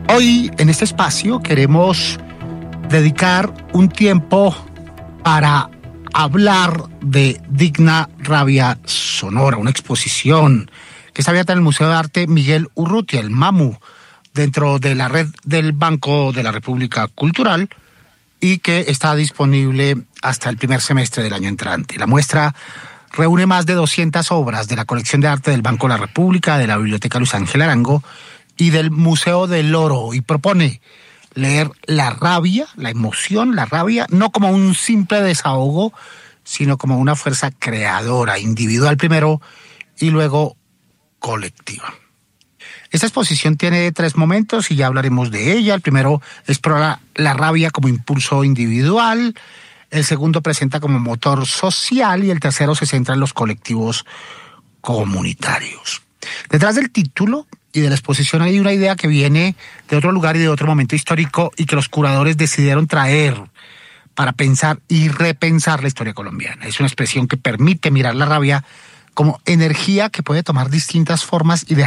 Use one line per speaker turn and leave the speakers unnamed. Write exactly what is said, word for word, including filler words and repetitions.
Hoy en este espacio queremos dedicar un tiempo para hablar de Digna Rabia Sonora, una exposición que está abierta en el Museo de Arte Miguel Urrutia, el MAMU, dentro de la red del Banco de la República Cultural, y que está disponible hasta el primer semestre del año entrante. La muestra reúne más de doscientas obras de la colección de arte del Banco de la República, de la Biblioteca Luis Ángel Arango y del Museo del Oro, y propone leer la rabia, la emoción, la rabia, no como un simple desahogo, sino como una fuerza creadora, individual primero y luego colectiva. Esta exposición tiene tres momentos y ya hablaremos de ella. El primero explora la rabia como impulso individual, el segundo presenta como motor social y el tercero se centra en los colectivos comunitarios. Detrás del título y de la exposición hay una idea que viene de otro lugar y de otro momento histórico y que los curadores decidieron traer para pensar y repensar la historia colombiana. Es una expresión que permite mirar la rabia como energía que puede tomar distintas formas y dejar